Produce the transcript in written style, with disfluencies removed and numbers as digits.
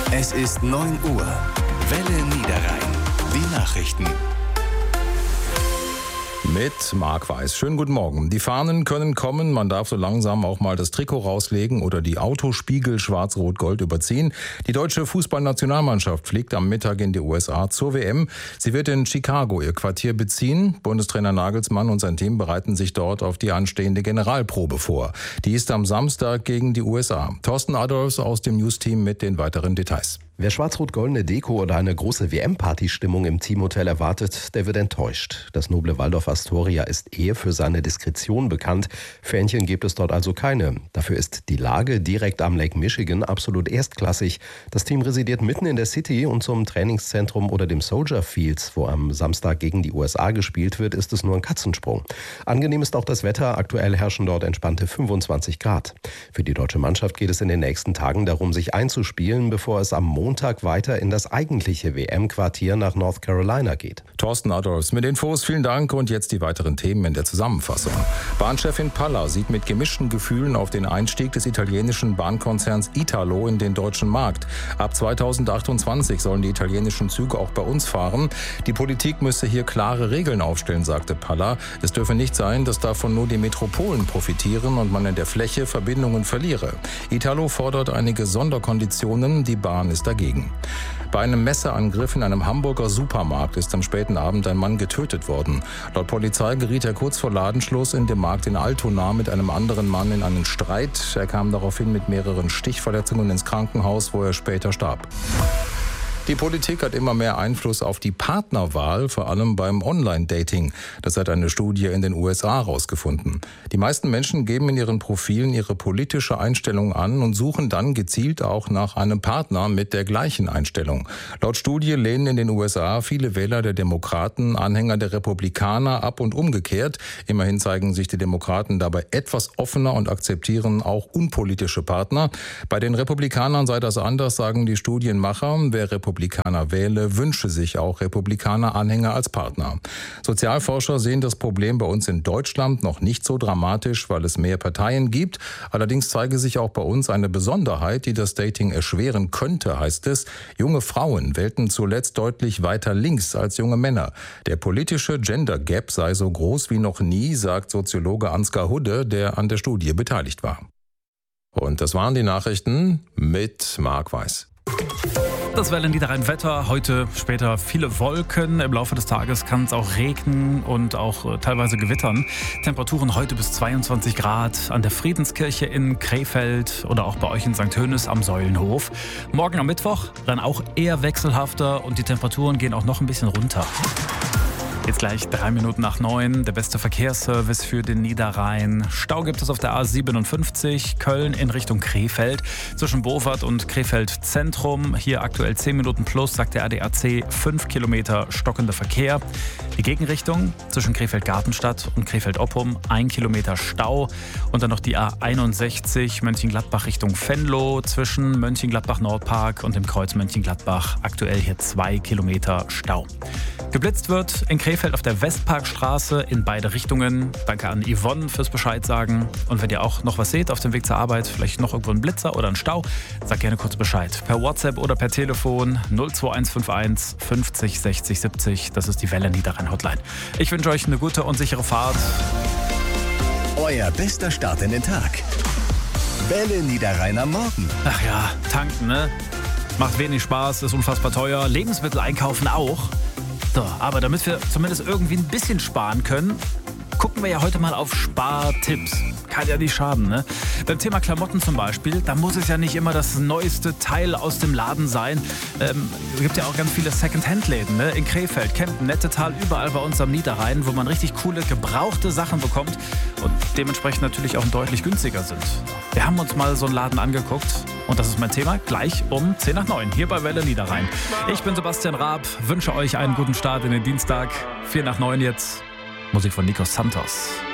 Es ist 9 Uhr. Welle Niederrhein. Die Nachrichten. Mit Marc Weiß. Schönen guten Morgen. Die Fahnen können kommen. Man darf so langsam auch mal das Trikot rauslegen oder die Autospiegel schwarz-rot-gold überziehen. Die deutsche Fußballnationalmannschaft fliegt am Mittag in die USA zur WM. Sie wird in Chicago ihr Quartier beziehen. Bundestrainer Nagelsmann und sein Team bereiten sich dort auf die anstehende Generalprobe vor. Die ist am Samstag gegen die USA. Thorsten Adolfs aus dem News-Team mit den weiteren Details. Wer schwarz-rot-goldene Deko oder eine große WM-Party-Stimmung im Teamhotel erwartet, der wird enttäuscht. Das noble Waldorf Astoria ist eher für seine Diskretion bekannt. Fähnchen gibt es dort also keine. Dafür ist die Lage direkt am Lake Michigan absolut erstklassig. Das Team residiert mitten in der City und zum Trainingszentrum oder dem Soldier Fields, wo am Samstag gegen die USA gespielt wird, ist es nur ein Katzensprung. Angenehm ist auch das Wetter. Aktuell herrschen dort entspannte 25 Grad. Für die deutsche Mannschaft geht es in den nächsten Tagen darum, sich einzuspielen, bevor es am Montag weiter in das eigentliche WM-Quartier nach North Carolina geht. Thorsten Adolfs mit Infos, vielen Dank und jetzt die weiteren Themen in der Zusammenfassung. Bahnchefin Palla sieht mit gemischten Gefühlen auf den Einstieg des italienischen Bahnkonzerns Italo in den deutschen Markt. Ab 2028 sollen die italienischen Züge auch bei uns fahren. Die Politik müsse hier klare Regeln aufstellen, sagte Palla. Es dürfe nicht sein, dass davon nur die Metropolen profitieren und man in der Fläche Verbindungen verliere. Italo fordert einige Sonderkonditionen, die Bahn ist dagegen. Bei einem Messerangriff in einem Hamburger Supermarkt ist am späten Abend ein Mann getötet worden. Laut Polizei geriet er kurz vor Ladenschluss in dem Markt in Altona mit einem anderen Mann in einen Streit. Er kam daraufhin mit mehreren Stichverletzungen ins Krankenhaus, wo er später starb. Die Politik hat immer mehr Einfluss auf die Partnerwahl, vor allem beim Online-Dating. Das hat eine Studie in den USA herausgefunden. Die meisten Menschen geben in ihren Profilen ihre politische Einstellung an und suchen dann gezielt auch nach einem Partner mit der gleichen Einstellung. Laut Studie lehnen in den USA viele Wähler der Demokraten Anhänger der Republikaner ab und umgekehrt. Immerhin zeigen sich die Demokraten dabei etwas offener und akzeptieren auch unpolitische Partner. Bei den Republikanern sei das anders, sagen die Studienmacher. Wer Republikaner wähle, wünsche sich auch Republikaner-Anhänger als Partner. Sozialforscher sehen das Problem bei uns in Deutschland noch nicht so dramatisch, weil es mehr Parteien gibt. Allerdings zeige sich auch bei uns eine Besonderheit, die das Dating erschweren könnte, heißt es. Junge Frauen wählten zuletzt deutlich weiter links als junge Männer. Der politische Gender Gap sei so groß wie noch nie, sagt Soziologe Ansgar Hudde, der an der Studie beteiligt war. Und das waren die Nachrichten mit Marc Weiß. Das Welle Niederrhein-Wetter. Heute später viele Wolken. Im Laufe des Tages kann es auch regnen und auch teilweise gewittern. Temperaturen heute bis 22 Grad an der Friedenskirche in Krefeld oder auch bei euch in St. Hönes am Säulenhof. Morgen am Mittwoch dann auch eher wechselhafter und die Temperaturen gehen auch noch ein bisschen runter. Jetzt gleich 3 Minuten nach 9, der beste Verkehrsservice für den Niederrhein. Stau gibt es auf der A57, Köln in Richtung Krefeld, zwischen Bovard und Krefeld Zentrum. Hier aktuell 10 Minuten plus, sagt der ADAC, 5 Kilometer stockender Verkehr. Die Gegenrichtung zwischen Krefeld-Gartenstadt und Krefeld-Oppum, 1 Kilometer Stau. Und dann noch die A61 Mönchengladbach Richtung Venlo, zwischen Mönchengladbach-Nordpark und dem Kreuz Mönchengladbach. Aktuell hier 2 Kilometer Stau. Geblitzt wird in Krefeld auf der Westparkstraße in beide Richtungen. Danke an Yvonne fürs Bescheid sagen. Und wenn ihr auch noch was seht auf dem Weg zur Arbeit, vielleicht noch irgendwo ein Blitzer oder ein Stau, sagt gerne kurz Bescheid. Per WhatsApp oder per Telefon 02151 50 60 70. Das ist die Welle Niederrhein Hotline. Ich wünsche euch eine gute und sichere Fahrt. Euer bester Start in den Tag. Welle Niederrhein am Morgen. Ach ja, tanken, ne? Macht wenig Spaß, ist unfassbar teuer. Lebensmittel einkaufen auch. So, aber damit wir zumindest irgendwie ein bisschen sparen können, gucken wir ja heute mal auf Spartipps. Kann ja nicht schaden, ne? Beim Thema Klamotten zum Beispiel, da muss es ja nicht immer das neueste Teil aus dem Laden sein. Es gibt ja auch ganz viele Second-Hand-Läden, ne? In Krefeld, Kempten, Nettetal, überall bei uns am Niederrhein, wo man richtig coole, gebrauchte Sachen bekommt und dementsprechend natürlich auch deutlich günstiger sind. Wir haben uns mal so einen Laden angeguckt und das ist mein Thema gleich um 10 nach 9 hier bei Welle Niederrhein. Ich bin Sebastian Raab, wünsche euch einen guten Start in den Dienstag. 4 nach 9 jetzt. Musik von Nico Santos.